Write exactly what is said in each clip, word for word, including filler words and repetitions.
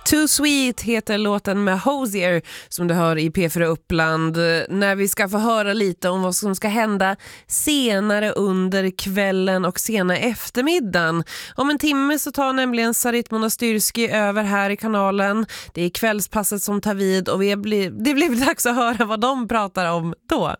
Too Sweet heter låten med Hozier som du hör i P fyra Uppland, när vi ska få höra lite om vad som ska hända senare under kvällen och sena eftermiddagen. Om en timme så tar nämligen Sarit Monastyrski över här i kanalen. Det är kvällspasset som tar vid och vi blir, det blir dags att höra vad de pratar om då.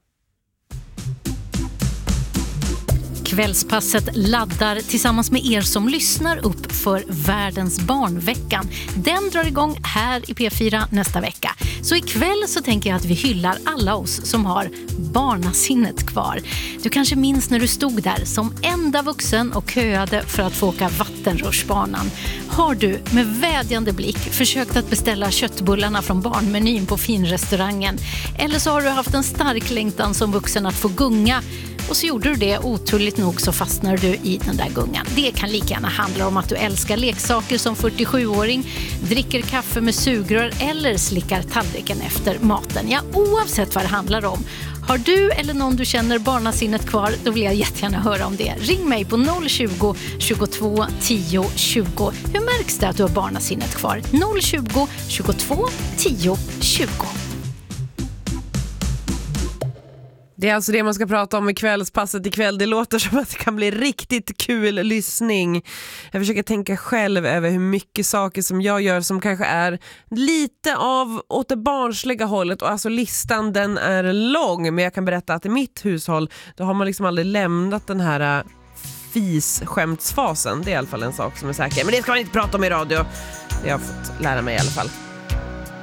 Kvällspasset laddar tillsammans med er som lyssnar upp för Världens barnveckan. Den drar igång här i P fyra nästa vecka. Så ikväll så tänker jag att vi hyllar alla oss som har barnasinnet kvar. Du kanske minns när du stod där som enda vuxen och köade för att få åka vattenrutschbanan. Har du med vädjande blick försökt att beställa köttbullarna från barnmenyn på finrestaurangen? Eller så har du haft en stark längtan som vuxen att få gunga. Och så gjorde du det, oturligt nog så fastnar du i den där gungan. Det kan lika gärna handla om att du älskar leksaker som fyrtiosjuåring, dricker kaffe med sugrör eller slickar tallriken efter maten. Ja, oavsett vad det handlar om. Har du eller någon du känner barnasinnet kvar, då vill jag jättegärna höra om det. Ring mig på noll tjugo, tjugotvå, tio, tjugo. Hur märks det att du har barnasinnet kvar? noll tjugo, tjugotvå, tio, tjugo. Det är alltså det man ska prata om i kvällspasset ikväll. Det låter som att det kan bli riktigt kul lyssning. Jag försöker tänka själv över hur mycket saker som jag gör som kanske är lite av åt det barnsliga hållet. Och alltså listan, den är lång. Men jag kan berätta att i mitt hushåll då har man liksom aldrig lämnat den här fis-skämtsfasen. Det är i alla fall en sak som är säker. Men det ska man inte prata om i radio. Det har jag fått lära mig i alla fall.